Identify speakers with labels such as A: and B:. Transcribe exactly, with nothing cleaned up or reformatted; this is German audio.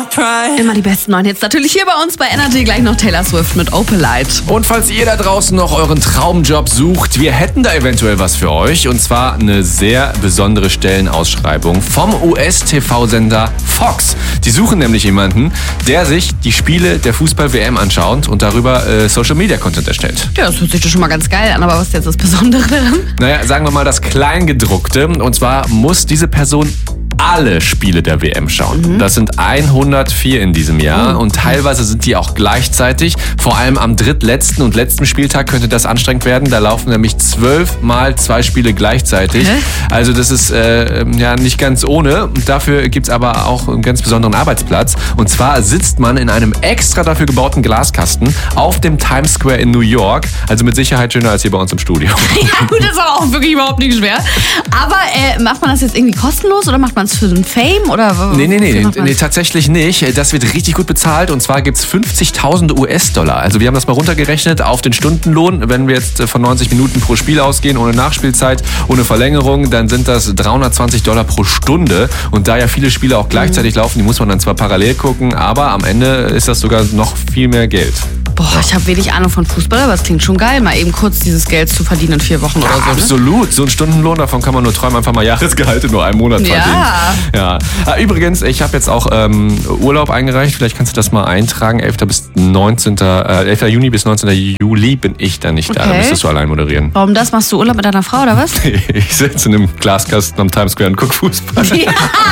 A: Immer die besten neuen Hits. Natürlich hier bei uns bei Energy. Gleich noch Taylor Swift mit Opalite.
B: Und falls ihr da draußen noch euren Traumjob sucht, wir hätten da eventuell was für euch. Und zwar eine sehr besondere Stellenausschreibung vom U S-T V-Sender Fox. Die suchen nämlich jemanden, der sich die Spiele der Fußball-W M anschaut und darüber äh, Social-Media-Content erstellt.
A: Ja, das hört sich doch schon mal ganz geil an. Aber was ist jetzt das Besondere daran?
B: Naja, sagen wir mal das Kleingedruckte. Und zwar muss diese Person alle Spiele der W M schauen. Mhm. Das sind hundertvier in diesem Jahr. Mhm. Und teilweise sind die auch gleichzeitig. Vor allem am drittletzten und letzten Spieltag könnte das anstrengend werden. Da laufen nämlich zwölf mal zwei Spiele gleichzeitig. Hä? Also das ist äh, ja nicht ganz ohne. Und dafür gibt es aber auch einen ganz besonderen Arbeitsplatz. Und zwar sitzt man in einem extra dafür gebauten Glaskasten auf dem Times Square in New York. Also mit Sicherheit schöner als hier bei uns im Studio.
A: Ja gut, das ist aber auch wirklich überhaupt nicht schwer. Aber äh, macht man das jetzt irgendwie kostenlos oder macht man es für so ein Fame? Oder
B: nee, nee, nee, nee, tatsächlich nicht. Das wird richtig gut bezahlt und zwar gibt es fünfzigtausend US-Dollar. Also wir haben das mal runtergerechnet auf den Stundenlohn. Wenn wir jetzt von neunzig Minuten pro Spiel ausgehen, ohne Nachspielzeit, ohne Verlängerung, dann sind das dreihundertzwanzig Dollar pro Stunde. Und da ja viele Spiele auch gleichzeitig mhm. laufen, die muss man dann zwar parallel gucken, aber am Ende ist das sogar noch viel mehr Geld.
A: Boah, ja. Ich habe wenig Ahnung von Fußball, aber es klingt schon geil, mal eben kurz dieses Geld zu verdienen in vier Wochen
B: ja,
A: oder so.
B: Absolut, ne? So ein Stundenlohn, davon kann man nur träumen, einfach mal Jahresgehalt in nur einem Monat verdienen.
A: Ja.
B: Ja. Ah, übrigens, ich habe jetzt auch ähm, Urlaub eingereicht, vielleicht kannst du das mal eintragen. elfter bis neunzehnten Äh, elfter Juni bis neunzehnten Juli bin ich dann nicht okay. da, dann müsstest du allein moderieren.
A: Warum das? Machst du Urlaub mit deiner Frau oder was?
B: Ich sitze in einem Glaskasten am Times Square und guck Fußball. Ja.